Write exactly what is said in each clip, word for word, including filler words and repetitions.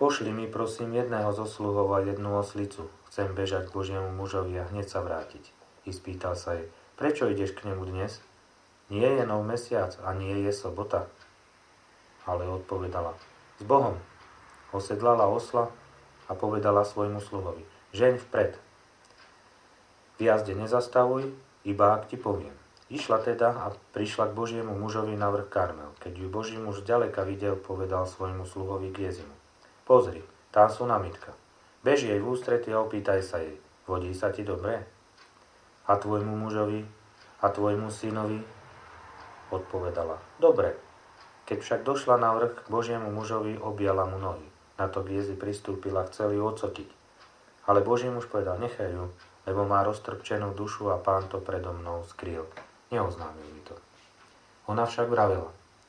Pošli mi prosím jedného zo sluhov a jednu oslicu. Chcem bežať k Božiemu mužovi a hneď sa vrátiť. I spýtal sa jej, prečo ideš k nemu dnes? Nie je nov mesiac a nie je sobota. Ale odpovedala, s Bohom. Osedlala osla a povedala svojmu sluhovi, žeň vpred. V jazde nezastavuj, iba ak ti poviem. Išla teda a prišla k Božiemu mužovi na vrch Karmel. Keď ju Boží muž ďaleka videl, povedal svojmu sluhovi Gézimu. Pozri, tá sunamitka. Bež jej v ústrety a opýtaj sa jej, vodí sa ti dobre? A tvojmu mužovi a tvojmu synovi? Odpovedala, dobre. Keď však došla na vrch k Božiemu mužovi, objala mu nohy. Na to Gézi pristúpila, chcel ju odsotiť. Ale Boží muž povedal, nechaj ju, lebo má roztrpčenú dušu a Pán to predo mnou skryl. Neoznámil mi to. Ona však vravela,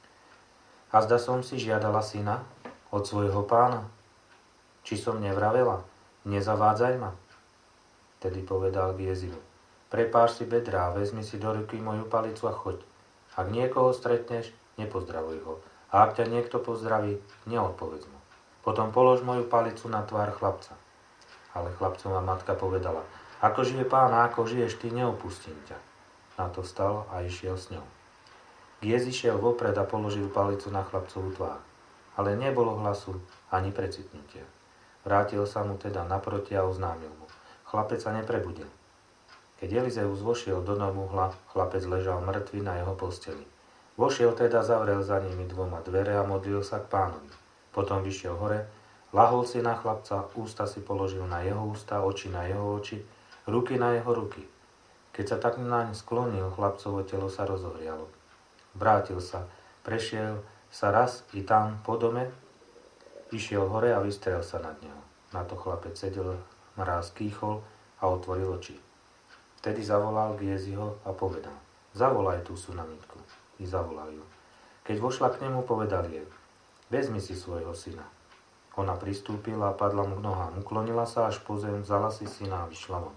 a zda som si žiadala syna od svojho pána? Či som nevravela? Nezavádzaj ma. Tedy povedal Gézimu, prepáš si bedrá, vezmi si do ruky moju palicu a choď. Ak niekoho stretneš, nepozdravuj ho. A ak ťa niekto pozdraví, neodpovedz mu. Potom polož moju palicu na tvár chlapca. Ale chlapcová matka povedala, ako žije Pán a ako žiješ ty, neopustím ťa. Na to vstal a išiel s ňou. Gézi šiel vopred a položil palicu na chlapcovú tvár. Ale nebolo hlasu ani precitnutia. Vrátil sa mu teda naproti a oznámil mu. Chlapec sa neprebudil. Keď Elizeus vošiel do domu, chlapec ležal mŕtvy na jeho posteli. Vošiel teda, zavrel za nimi dvoma dvere a modlil sa k Pánovi. Potom vyšiel hore, lahol si na chlapca, ústa si položil na jeho ústa, oči na jeho oči, ruky na jeho ruky. Keď sa tak naň sklonil, chlapcovo telo sa rozohrialo. Vrátil sa, prešiel sa raz i tam po dome, išiel hore a vystrel sa nad neho. Na to chlapec sedel, mráz kýchol a otvoril oči. Vtedy zavolal Géziho a povedal, zavolaj tú sunamitku. I zavolal ju. Keď vošla k nemu, povedal jej, vezmi si svojho syna. Ona pristúpila a padla mu k nohám, uklonila sa až po zem, vzala si syna a vyšla von.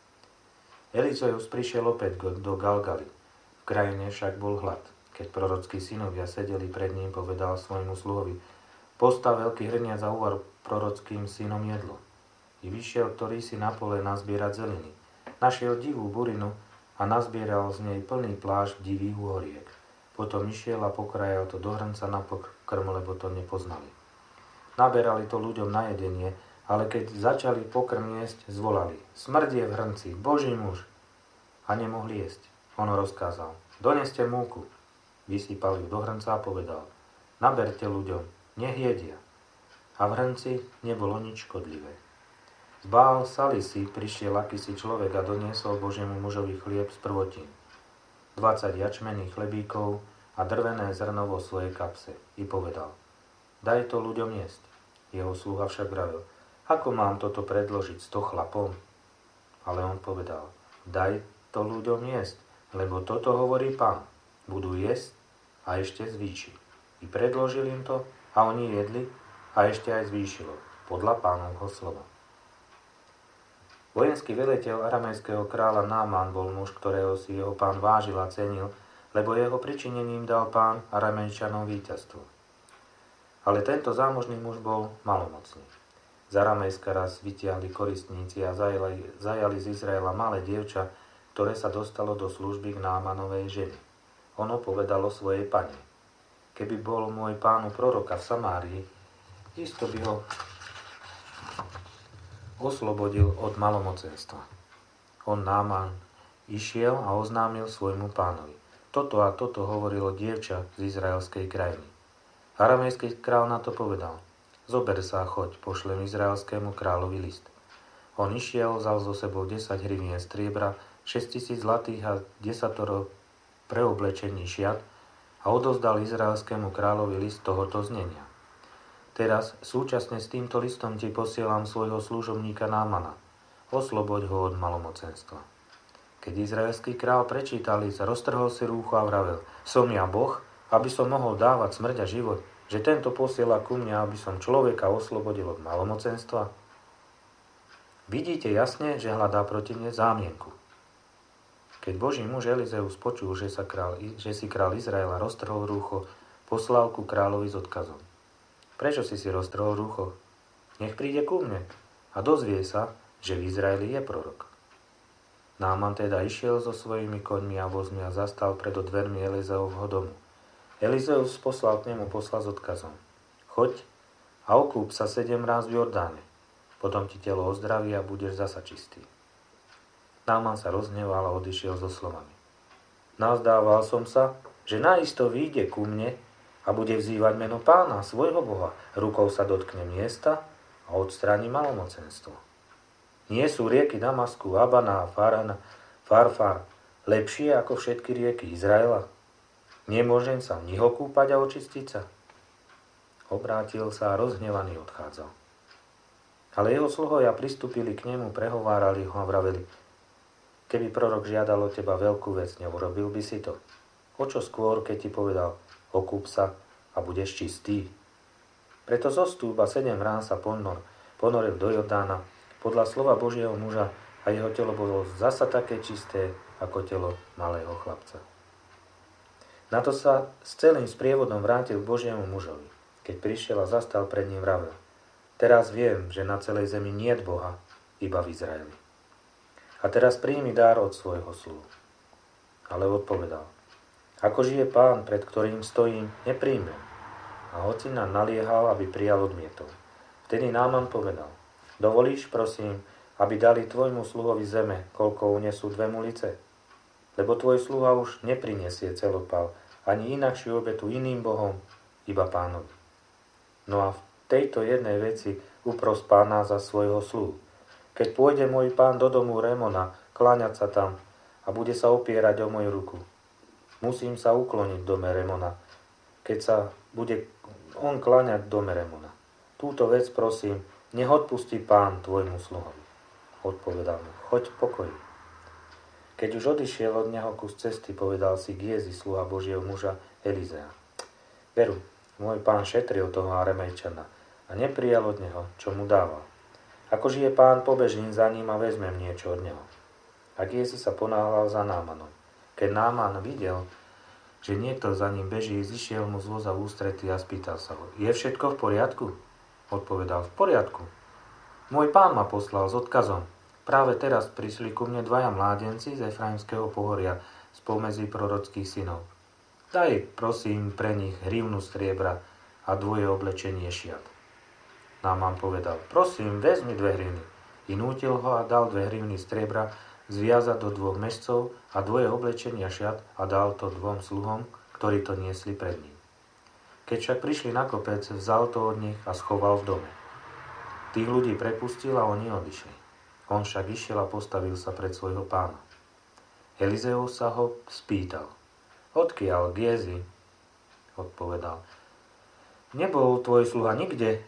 Elizeus prišiel opäť do Galgaly. V krajine však bol hlad. Keď prorockí synovia sedeli pred ním, povedal svojmu sluhovi, postav veľký hrniac a uvar prorockým synom jedlo. I vyšiel, ktorý si na pole nazbierať zeliny. Našiel divú burinu a nazbieral z nej plný plášť divých uhoriek. Potom išiel a pokrajal to do hrnca na pokrm, lebo to nepoznali. Naberali to ľuďom na jedenie, ale keď začali pokrm jesť, zvolali, smrť je v hrnci, Boží muž. A nemohli jesť. On rozkázal, doneste múku. Vysypal ju do hrnca a povedal, naberte ľuďom, nech jedia. A v hrnci nebolo nič škodlivé. Z Baal Salisi prišiel akýsi človek a doniesol Božiemu mužovi chlieb z prvotín. dvadsať jačmených chlebíkov a drvené zrno vo svojej kapse. I povedal, daj to ľuďom jesť. Jeho sluha však vravil, ako mám toto predložiť sto chlapom? Ale on povedal, daj to ľuďom jesť, lebo toto hovorí Pán. Budú jesť a ešte zvýši. I predložil im to a oni jedli a ešte aj zvýšilo, podľa Pánovho slova. Vojenský veliteľ aramejského kráľa Náman bol muž, ktorého si jeho pán vážil a cenil, lebo jeho pričinením dal Pán Aramejčanom víťazstvo. Ale tento zámožný muž bol malomocný. Z Aramejska raz vytiahli koristníci a zajali, zajali z Izraela malé dievča, ktoré sa dostalo do služby k Námanovej žene. Ono povedalo svojej pani, keby bol môj pánu proroka v Samárii, isto by ho oslobodil od malomocenstva. On Náman išiel a oznámil svojmu pánovi. Toto a toto hovorilo dievča z izraelskej krajiny. Aramejský král na to povedal, zober sa a choď, pošlem izraelskému kráľovi list. On išiel, vzal zo sebou desať hrivien striebra, šesťtisíc zlatých a desatoro preoblečení šiat a odozdal izraelskému kráľovi list tohoto znenia. Teraz súčasne s týmto listom ti posielam svojho služobníka Námana. Osloboď ho od malomocenstva. Keď izraelský král prečítal list, roztrhol si rúcho a vravel, som ja Boh, aby som mohol dávať smrť a život, že tento posiela ku mne, aby som človeka oslobodil od malomocenstva? Vidíte jasne, že hľadá proti mne zámienku. Keď Boží muž Elizeus počul, že, sa král, že si král Izraela roztrhol rúcho, poslal ku kráľovi s odkazom. Prečo si si roztrhol rúcho? Nech príde ku mne a dozvie sa, že v Izraeli je prorok. Náman teda išiel so svojimi koňmi a vozmi a zastal pred dvermi Elizeovho domu. Elizeus poslal k nemu posla s odkazom. Choď a okúp sa sedem ráz v Jordáne. Potom ti telo ozdraví a budeš zasa čistý. Náman sa rozhneval a odišiel so slovami. Nazdával som sa, že naisto vyjde ku mne a bude vzývať meno Pána, svojho Boha. Rukou sa dotkne miesta a odstráni malomocenstvo. Nie sú rieky Damasku, Abana a Farana, Farfar lepšie ako všetky rieky Izraela? Nemôžem sa v nich okúpať a očistiť sa? Obrátil sa a rozhnevaný odchádzal. Ale jeho sluhovia pristúpili k nemu, prehovárali ho a vraveli, keby prorok žiadal od teba veľkú vec, neurobil by si to. O čo skôr, keď ti povedal, okúp sa a budeš čistý. Preto zostúp a sedem rán sa ponor, ponoril do Jordána podľa slova Božieho muža a jeho telo bolo zasa také čisté, ako telo malého chlapca. Na to sa s celým sprievodom vrátil k Božiemu mužovi. Keď prišiel a zastal pred ním, vravel, teraz viem, že na celej zemi niet Boha, iba v Izraeli. A teraz príjmi dar od svojho sluhu. Ale odpovedal, ako žije Pán, pred ktorým stojím, nepríjmem. A hoci nám naliehal, aby prijal, odmietol. Vtedy Náman povedal, dovolíš, prosím, aby dali tvojmu sluhovi zeme, koľko unesú dve mulice? Lebo tvoj sluha už neprinesie celopal, ani inakšiu obetu iným bohom, iba Pánovi. No a v tejto jednej veci upros Pána za svojho sluhu. Keď pôjde môj pán do domu Remona, kláňať sa tam a bude sa opierať o moju ruku, musím sa ukloniť v dome Remona, keď sa bude on kláňať v dome Remona. Túto vec prosím, nech odpustí Pán tvojmu sluhovi. Odpovedal mu, choď v pokoji. Keď už odišiel od neho kus cesty, povedal si Giezi, sluha Božieho muža Elizea. Veru, môj pán šetril toho Aramejčana a neprijal od neho, čo mu dával. Ako žije Pán, pobežím za ním a vezmem niečo od neho. A Giezi sa ponáhľal za Námanom. Keď Náman videl, že niekto za ním beží, zišiel mu z voza v ústrety a spýtal sa ho, je všetko v poriadku? Odpovedal, v poriadku. Môj pán ma poslal s odkazom. Práve teraz prišli ku mne dvaja mládenci z Efraimského pohoria spomedzi prorockých synov. Daj, prosím, pre nich hrivnu striebra a dvoje oblečenie šiat. Náman povedal, prosím, vezmi dve hrivny. I nútil ho a dal dve hrivny striebra zviazať do dvoch mešcov a dvoje oblečenia šiat a dal to dvom sluhom, ktorí to niesli pred ním. Keď však prišli na kopec, vzal to od nich a schoval v dome. Tých ľudí prepustil a oni odišli. On však išiel a postavil sa pred svojho pána. Elizeus sa ho spýtal, odkiaľ, Giezi? Odpovedal, nebol tvoj sluha nikde?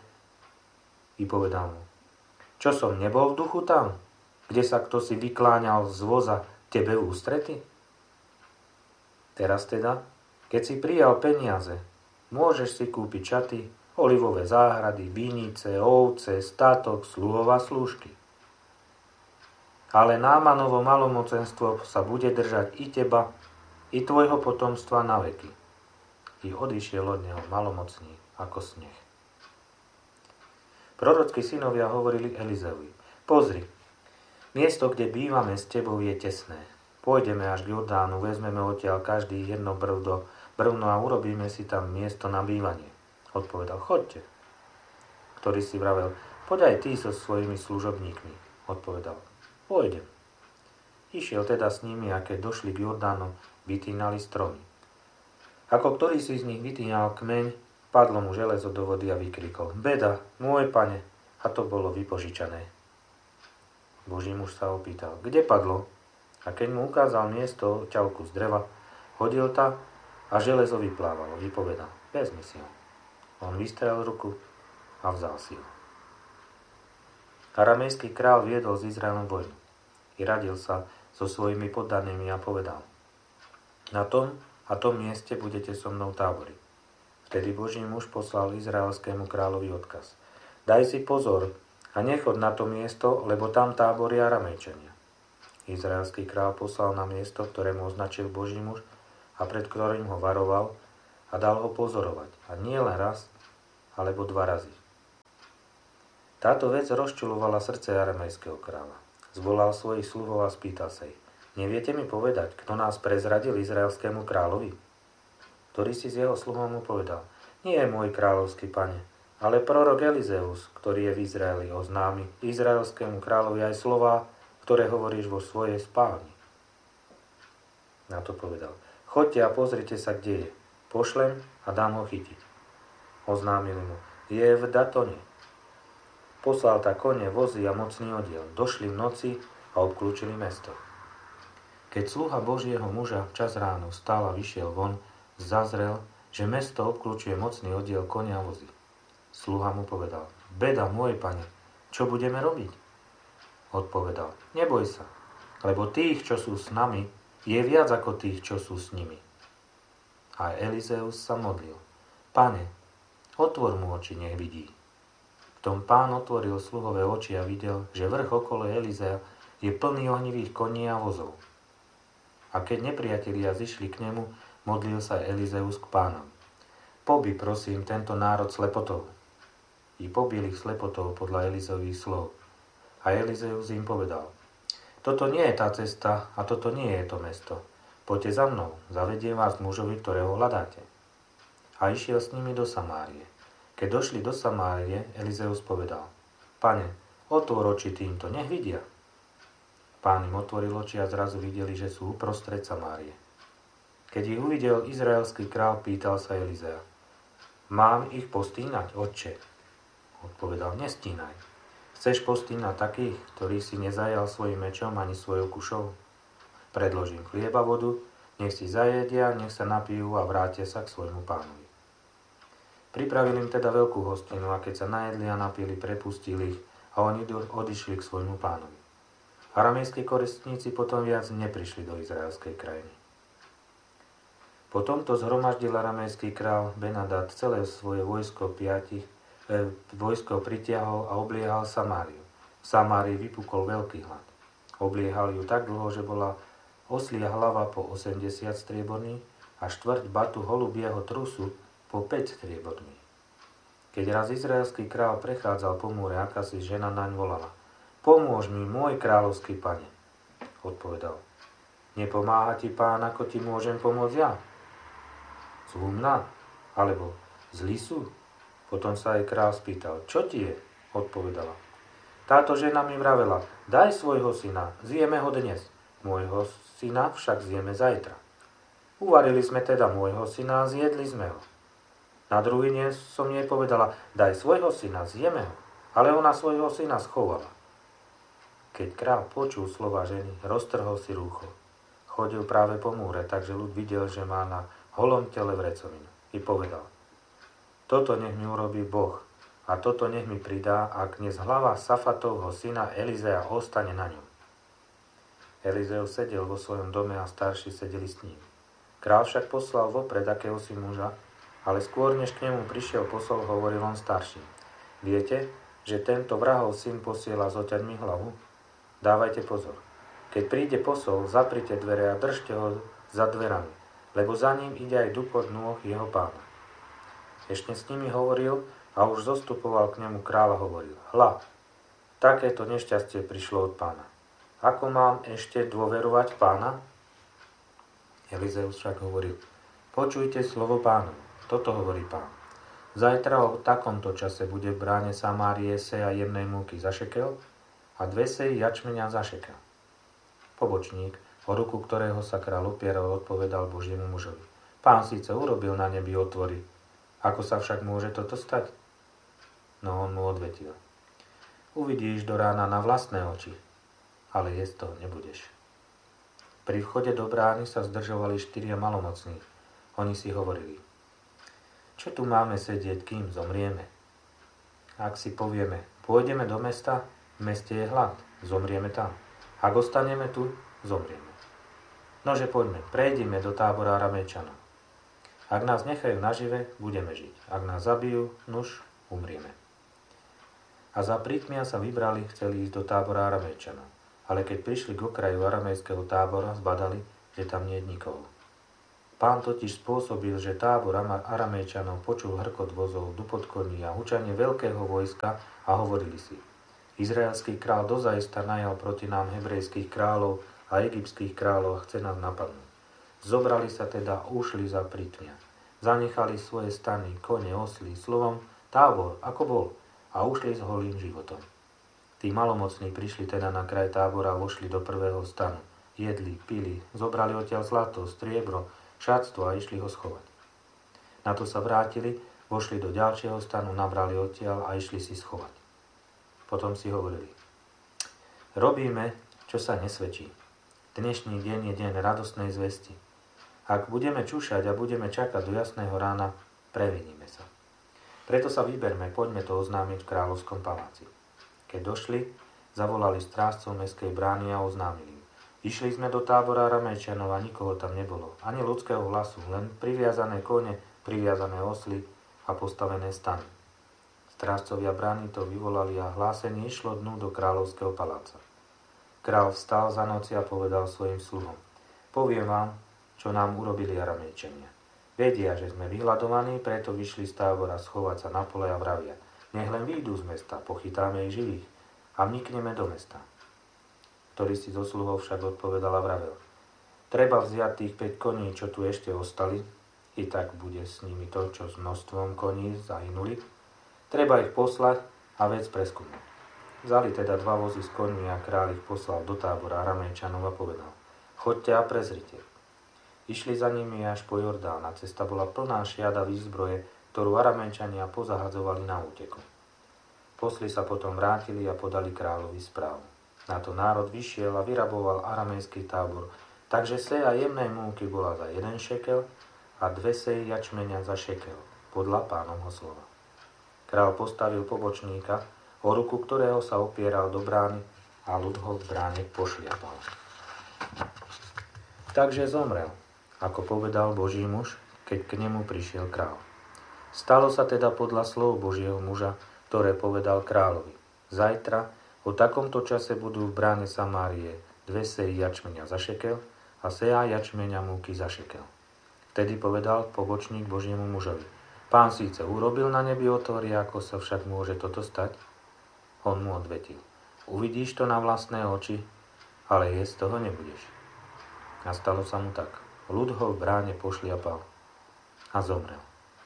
I povedal mu, čo som nebol v duchu tam, kde sa kto si vykláňal z voza tebe v ústrety? Teraz teda, keď si prijal peniaze, môžeš si kúpiť šaty, olivové záhrady, vinice, ovce, statok, sluhov a slúžky. Ale Námanovo malomocenstvo sa bude držať i teba, i tvojho potomstva na veky. I odišiel od neho malomocný ako sneh. Prorockí synovia hovorili Elizeovi, pozri, miesto, kde bývame s tebou, je tesné. Pôjdeme až k Jordánu, vezmeme odtiaľ každý jedno brvno, brvno a urobíme si tam miesto na bývanie. Odpovedal, choďte. Ktorý si vravel, poď aj ty so svojimi služobníkmi. Odpovedal, pôjdem. Išiel teda s nimi a keď došli k Jordánu, vytínali stromy. Ako ktorý si z nich vytínal kmeň, padlo mu železo do vody a vykrikol, beda, môj pane, a to bolo vypožičané. Boží muž sa opýtal, kde padlo? A keď mu ukázal miesto ťavku z dreva, hodil ta a železo vyplávalo. Vypovedal, vezmi si ho. On vystrel ruku a vzal si ho. Aramejský král viedol s Izraelom vojnu. I radil sa so svojimi poddanými a povedal, na tom a tom mieste budete so mnou táboriť. Vtedy Boží muž poslal izraelskému kráľovi odkaz. Daj si pozor a nechod na to miesto, lebo tam táboria Aramejčania. Izraelský kráľ poslal na miesto, ktoré mu označil Boží muž a pred ktorým ho varoval a dal ho pozorovať. A nie len raz, alebo dva razy. Táto vec rozčulovala srdce aramejského kráľa. Zvolal svojich sluhov a spýtal sa ich: Neviete mi povedať, kto nás prezradil izraelskému kráľovi? Ktorý si z jeho sluhov mu povedal: Nie je môj kráľovský pane, ale prorok Elizeus, ktorý je v Izraeli, oznámi izraelskému kráľovi aj slová, ktoré hovoríš vo svojej spálni. Na to povedal: Choďte a pozrite sa, kde je. Pošlem a dám ho chytiť. Oznámili mu: Je v Datone. Poslal tak kone, vozy a mocný oddiel. Došli v noci a obklúčili mesto. Keď sluha Božieho muža čas ráno vstal a vyšiel von, zazrel, že mesto obklúčuje mocný oddiel konia a vozy. Sluha mu povedal: Beda, môj pane, čo budeme robiť? Odpovedal: Neboj sa, lebo tých, čo sú s nami, je viac ako tých, čo sú s nimi. A Elizeus sa modlil: Pane, otvor mu oči, nech vidí. V tom pán otvoril sluhové oči a videl, že vrch okolo Elizea je plný ohnivých koní a vozov. A keď nepriatelia zišli k nemu, modlil sa Elizeus k pánovi: Pobi, prosím, tento národ slepotou. I pobil ich slepotou podľa Elizeových slov. A Elizeus im povedal: Toto nie je tá cesta a toto nie je to mesto. Poďte za mnou, zavediem vás k mužovi, ktorého hľadáte. A išiel s nimi do Samárie. Keď došli do Samárie, Elizeus povedal: Pane, otvor oči týmto, nech vidia. Pán im otvoril oči a zrazu videli, že sú uprostred Samárie. Keď ich uvidel izraelský král, pýtal sa Elizea: Mám ich postínať, otče? Odpovedal: Nestínaj. Chceš postínať takých, ktorých si nezajal svojim mečom ani svojou kušou? Predložím chlieba, vodu, nech si zajedia, nech sa napijú a vrátia sa k svojmu pánovi. Pripravili im teda veľkú hostinu a keď sa najedli a napili, prepustili ich a oni odišli k svojmu pánovi. Aramejskí koristníci potom viac neprišli do izraelskej krajiny. Po tomto zhromaždil aramejský král Benadad celé svoje vojsko piatich, e, vojsko pritiahol a obliehal Samáriu. V Samárii vypukol veľký hlad. Obliehal ju tak dlho, že bola oslia hlava po osemdesiat strieborných a štvrť batu holubieho trusu po päť strieborných. Keď raz izraelský král prechádzal po múre, akási žena naň volala: Pomôž mi, môj kráľovský pane. Odpovedal: Nepomáha ti pán, ako ti môžem pomôcť ja? Zlumná? Alebo zlí sú? Potom sa aj král spýtal: Čo ti je? Odpovedala: Táto žena mi vravela: Daj svojho syna, zjeme ho dnes. Môjho syna však zjeme zajtra. Uvarili sme teda môjho syna a zjedli sme ho. Na druhý deň som jej povedala: Daj svojho syna, zjeme ho. Ale ona svojho syna schovala. Keď král počul slova ženy, roztrhol si rúcho. Chodil práve po múre, takže ľud videl, že má na holom tele vrecovinu. I povedal: Toto nech mi urobí Boh a toto nech mi pridá, ak dnes hlava Safatovho syna Elizea ostane na ňom. Elizeus sedel vo svojom dome a starší sedeli s ním. Král však poslal vopred akéhosi muža, ale skôr než k nemu prišiel posol, hovoril on starším: Viete, že tento vrahov syn posiela zoťať mi hlavu? Dávajte pozor. Keď príde posol, zaprite dvere a držte ho za dverami, lebo za ním ide aj dupot nôh jeho pána. Ešte s nimi hovoril a už zostupoval k nemu kráľ a hovoril: Hľa, takéto nešťastie prišlo od pána. Ako mám ešte dôverovať pána? Elizeus však hovoril: Počujte slovo pánovi. Toto hovorí pán: Zajtra o takomto čase bude v bráne Samárie seja jemnej múky za šekel a dve seji jačmeňa za šekel. Pobočník, o ruku ktorého sa kráľ opieral, odpovedal Božiemu mužovi: Pán síce urobil na nebi otvory, ako sa však môže toto stať? No on mu odvetil: Uvidíš do rána na vlastné oči, ale jesť toho nebudeš. Pri vchode do brány sa zdržovali štyria malomocní. Oni si hovorili: Čo tu máme sedieť, kým zomrieme? Ak si povieme: Pôjdeme do mesta, v meste je hlad, zomrieme tam. Ak ostaneme tu, zomrieme. Nože poďme, prejdime do tábora Aramejčanov. Ak nás nechajú nažive, budeme žiť. Ak nás zabijú, nuž, umrieme. A za prítmia sa vybrali, chceli ísť do tábora Aramejčanov. Ale keď prišli k okraju aramejského tábora, zbadali, že tam nie je nikoho. Pán totiž spôsobil, že tábor Aramejčanov počul hrkot vozov, dupot koní a hučanie veľkého vojska a hovorili si: Izraelský král dozajista najal proti nám hebrejských kráľov a egyptských kráľov a chce nás napadnúť. Zobrali sa teda a ušli za Pritmia. Zanechali svoje stany, kone, osly, slovom tábor, ako bol, a ušli s holým životom. Tí malomocní prišli teda na kraj tábora a vošli do prvého stanu. Jedli, pili, zobrali odtiaľ zlato, striebro, šatstvo a išli ho schovať. Na to sa vrátili, vošli do ďalšieho stanu, nabrali odtiaľ a išli si schovať. Potom si hovorili: Robíme, čo sa nesvedčí. Dnešný deň je deň radostnej zvesti. Ak budeme čúšať a budeme čakať do jasného rána, previníme sa. Preto sa vyberme, poďme to oznámiť v kráľovskom paláci. Keď došli, zavolali strážcov mestskej brány a oznámili: Išli sme do tábora Aramejčanov a nikoho tam nebolo, ani ľudského hlasu, len priviazané kone, priviazané osly a postavené stany. Strážcovia brány to vyvolali a hlásenie išlo dnu do kráľovského paláca. Král vstal za noci a povedal svojim sluhom: Poviem vám, čo nám urobili Aramejčania. Vedia, že sme vyhľadovaní, preto vyšli z tábora schovať sa na pole a vravia: Nech len výjdu z mesta, pochytáme ich živých a vnikneme do mesta. Ktorý si zo sluhov však odpovedal a vravel: Treba vziať tých päť koní, čo tu ešte ostali, i tak bude s nimi to, čo s množstvom koní zahynuli. Treba ich poslať a vec preskúmať. Vzali teda dva vozy s koní a kráľ ich poslal do tábora Aramejčanov a povedal: Choďte a prezrite. Išli za nimi až po Jordán a cesta bola plná šiada výzbroje, ktorú Aramejčania pozahadzovali na úteku. Posli sa potom vrátili a podali kráľovi správu. Na to národ vyšiel a vyraboval aramejský tábor, takže seja jemnej múky bola za jeden šekel a dve seji jačmenia za šekel, podľa Pánovho slova. Král postavil pobočníka, o ruku ktorého sa opieral do brány a ľud ho v bráne pošliapal. Takže zomrel, ako povedal Boží muž, keď k nemu prišiel král. Stalo sa teda podľa slov Božieho muža, ktoré povedal kráľovi: Zajtra o takomto čase budú v bráne Samárie dve seji jačmenia za šekel a seja jačmenia múky za šekel. Vtedy povedal pobočník Božiemu mužovi: Pán síce urobil na nebi otvory, ako sa však môže toto stať? On mu odvetil: Uvidíš to na vlastné oči, ale jesť toho nebudeš. A stalo sa mu tak. Ľud ho v bráne pošliapal a zomrel.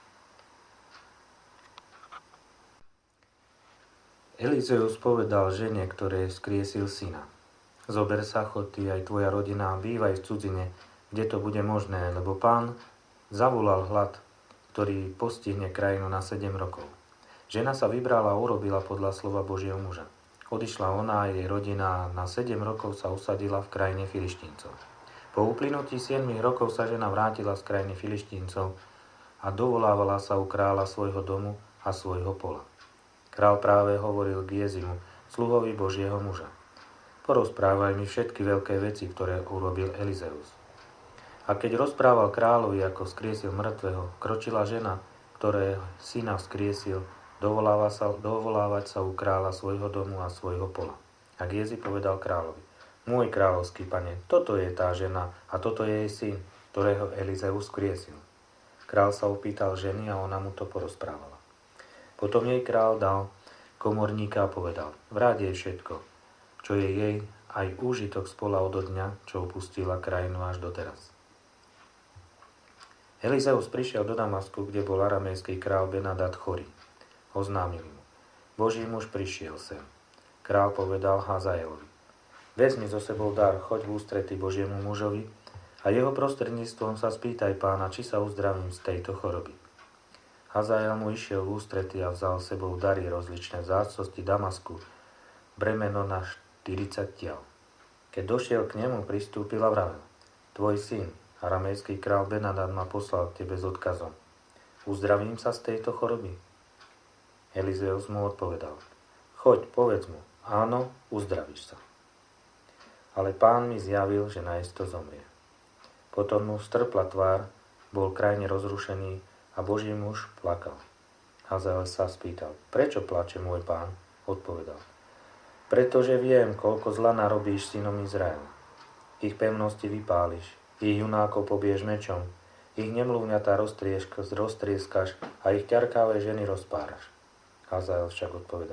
Elizeus povedal žene, ktoré skriesil syna: Zober sa, chod ty aj tvoja rodina a bývaj v cudzine, kde to bude možné, lebo Pán zavolal hlad, ktorý postihne krajinu na sedem rokov. Žena sa vybrala a urobila podľa slova Božieho muža. Odišla ona a jej rodina a na sedem rokov sa usadila v krajine Filištíncov. Po uplynutí siedmich rokov sa žena vrátila z krajiny Filištíncov a dovolávala sa u kráľa svojho domu a svojho pola. Král práve hovoril k Jezimu, sluhovi Božieho muža: Porozprávaj mi všetky veľké veci, ktoré urobil Elizeus. A keď rozprával kráľovi, ako skriesil mŕtvého, kročila žena, ktoré syna skriesil, dovoláva sa, dovolávať sa u kráľa svojho domu a svojho pola. A Gézi povedal kráľovi: Môj kráľovský pane, toto je tá žena a toto je jej syn, ktorého Elizeus skriesil. Král sa opýtal ženy a ona mu to porozprávala. Potom jej král dal komorníka a povedal: Vráť jej všetko, čo je jej, aj úžitok z pola odo dňa, čo opustila krajinu až doteraz. Elizeus prišiel do Damasku, kde bol aramejský král Benadad chorý. Oznámili mu: Boží muž prišiel sem. Král povedal Hazaelovi: Vezmi so sebou dar, choď v ústrety Božiemu mužovi a jeho prostredníctvom sa spýtaj Pána, či sa uzdravím z tejto choroby. Hazael mu išiel v ústrety a vzal sebou dary rozličné vzácnosti Damasku, bremeno na štyridsať tiel. Keď došiel k nemu, pristúpil a vravel: Tvoj syn, aramejský král Benadad, ma poslal k tebe s odkazom: Uzdravím sa z tejto choroby? Elizeus mu odpovedal: Choď, povedz mu: Áno, uzdravíš sa. Ale Pán mi zjavil, že naisto zomrie. Potom mu strpla tvár, bol krajne rozrušený a Boží muž plakal. Hazael sa spýtal: Prečo plače môj pán? Odpovedal: Pretože viem, koľko zla narobíš synom Izraela. Ich pevnosti vypáliš, ich junákov pobiješ mečom, Ich nemluvňatá roztrieskaš a ich ťarkavé ženy rozpáraš. Hazael však odpovedal: